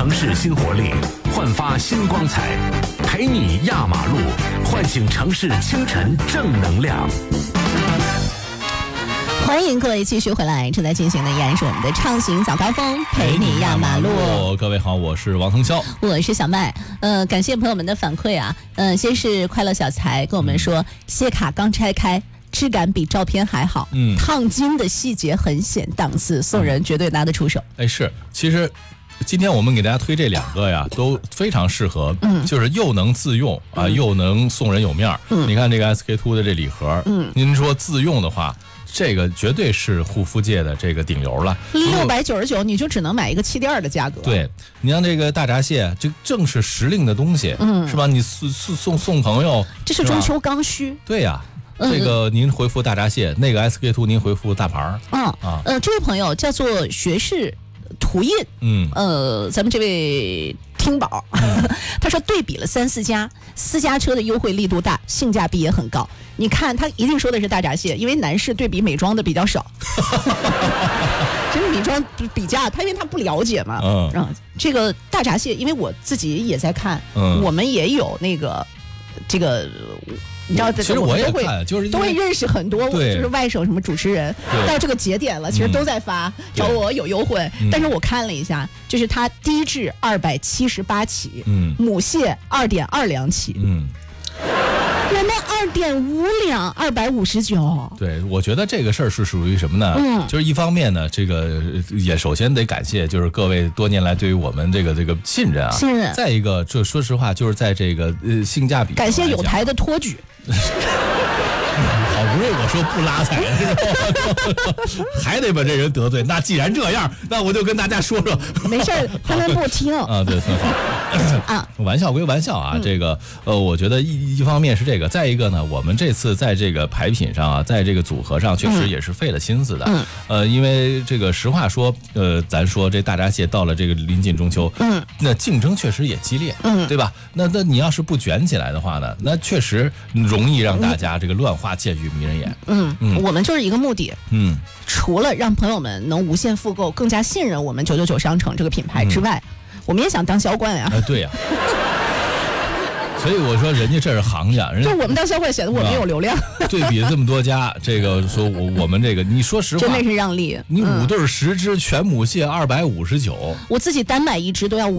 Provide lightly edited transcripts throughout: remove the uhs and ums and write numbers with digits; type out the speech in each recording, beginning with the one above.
城市新活力，焕发新光彩，陪你压马路，唤醒城市清晨正能量。 欢迎各位继续回来，正在进行的依然是我们的畅行早高峰，陪你压马路。 各位好，我是王腾霄， 我是小麦。感谢朋友们的反馈啊。先是快乐小财跟我们说，谢卡刚拆开，质感比照片还好，烫金的细节很显档次，送人绝对拿得出手。 是，其实今天我们给大家推这两个呀，都非常适合，就是又能自用啊，又能送人有面。你看这个 SK2 的这礼盒，您说自用的话，这个绝对是护肤界的这个顶流了 ，699你就只能买一个气垫的价格。 对，你像这个大闸蟹，这正是时令的东西，是吧？你送朋友， 这是中秋刚需。 对呀。这个您回复大闸蟹，那个 SK2 您回复大盘。 这位朋友叫做学士涂印，咱们这位听宝，他说对比了3-4家私家车的优惠力度大，性价比也很高。你看他一定说的是大闸蟹，因为男士对比美妆的比较少。其实美妆比价，因为他不了解嘛。这个大闸蟹，因为我自己也在看，我们也有那个这个。你知道， 其实我也看，就是都会认识很多，就是外省什么主持人，到这个节点了，其实都在发找我有优惠。但是我看了一下，就是它低至278起，母蟹2.2两起，我们2.5两259。 对，我觉得这个事儿是属于什么呢？就是一方面呢，这个也首先得感谢，就是各位多年来对于我们这个信任啊， 信任。 再一个，这说实话，就是在这个性价比， 感谢有台的托举。 好不容易我说不拉踩，还得把这人得罪。那既然这样，那我就跟大家说说。 没事，他们不听啊，对，很好。玩笑归玩笑啊，这个我觉得一方面是这个，再一个呢，我们这次在这个牌品上啊，在这个组合上，确实也是费了心思的。因为这个实话说，咱说这大闸蟹到了这个临近中秋，那竞争确实也激烈，对吧？那你要是不卷起来的话呢，那确实容易让大家这个乱花渐欲迷人眼。 我们就是一个目的，除了让朋友们能无限复购，更加信任我们999商城这个品牌之外，我们也想当销冠呀。 对呀。所以我说，人家这是行家， 就我们当销冠显得我们有流量。 对比这么多家，这个说我们这个，你说实话， 真的是让利。 你5对10只全母蟹259，我自己单买一只都要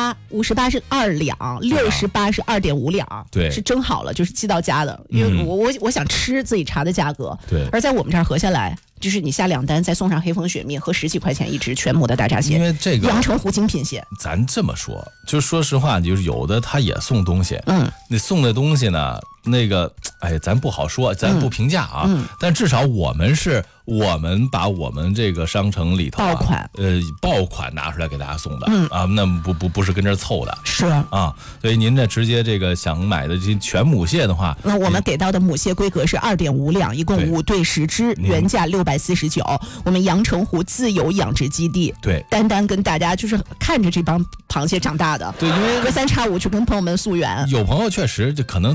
58是2两，68是2.5两， 对， 是蒸好了就是寄到家的。因为我想吃自己查的价格， 对， 而在我们这儿合下来。就是你下2单，再送上黑蜂雪蜜和10几块钱一只全母的大闸蟹， 因为这个阳澄湖精品蟹。 咱这么说，就说实话，就是有的他也送东西，你送的东西呢，那个，咱不好说，咱不评价啊，但至少我们把我们这个商城里头爆款拿出来给大家送的，那不是跟这凑的， 是啊，所以您这直接这个想买的这全母蟹的话， 那我们给到的母蟹规格是2.5两，一共5对10只，原价649，我们阳澄湖自有养殖基地， 对， 单跟大家就是看着这帮螃蟹长大的， 对，因为隔3差5去跟朋友们溯源， 有朋友确实就可能